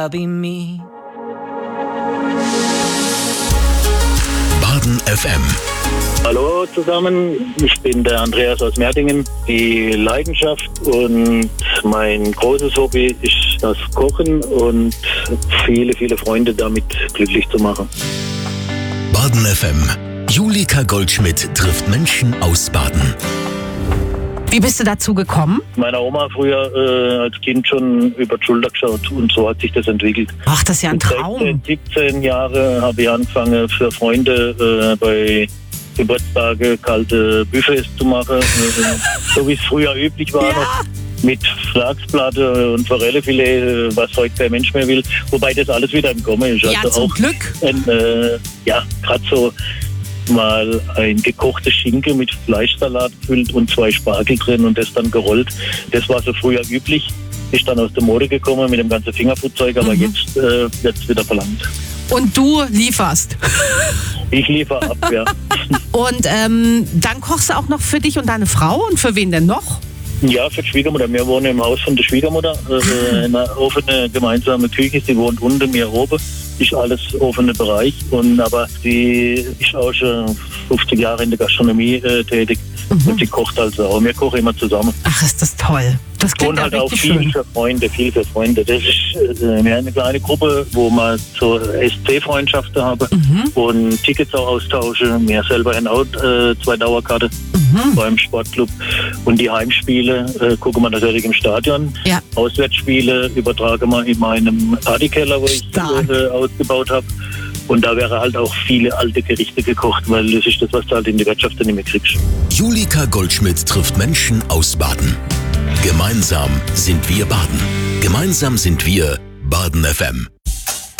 be me. Baden FM. Hallo zusammen, ich bin der Andreas aus Merdingen. Die Leidenschaft und mein großes Hobby ist das Kochen und viele, viele Freunde damit glücklich zu machen. Baden FM. Julika Goldschmidt trifft Menschen aus Baden. Wie bist du dazu gekommen? Meiner Oma früher als Kind schon über die Schulter geschaut und so hat sich das entwickelt. Ach, das ist ja ein Mit Traum. 17 Jahre habe ich angefangen für Freunde bei Geburtstage kalte Buffets zu machen, so wie es früher üblich war. Ja. Mit Flachsplatte und Forellefilet, was heute kein Mensch mehr will. Wobei das alles wieder im Kommen ist. Ja, zum Glück. Gerade so mal ein gekochtes Schinken mit Fleischsalat gefüllt und 2 Spargel drin und das dann gerollt. Das war so früher üblich. Ist dann aus der Mode gekommen mit dem ganzen Fingerfoodzeug, aber jetzt wird es wieder verlangt. Und du lieferst. Ich liefere ab, ja. Und dann kochst du auch noch für dich und deine Frau und für wen denn noch? Ja, für die Schwiegermutter. Wir wohnen im Haus von der Schwiegermutter. Eine offene gemeinsame Küche. Sie wohnt unten, mir oben. Ist alles offener Bereich. Aber sie ist auch schon 50 Jahre in der Gastronomie tätig. Und sie kocht also auch. Wir kochen immer zusammen. Ach, ist das toll. Das klingt Und ja halt auch richtig viel schön. für Freunde. Das ist eine kleine Gruppe, wo man so SC-Freundschaften haben und Tickets auch austauschen. Wir selber haben auch 2 Dauerkarten beim Sportclub. Und die Heimspiele gucken wir natürlich im Stadion. Ja. Auswärtsspiele übertragen wir in meinem Partykeller, wo ich ausgebaut habe. Und da wäre halt auch viele alte Gerichte gekocht, weil das ist das, was du halt in der Wirtschaft dann nicht mehr kriegst. Julika Goldschmidt trifft Menschen aus Baden. Gemeinsam sind wir Baden. Gemeinsam sind wir Baden FM.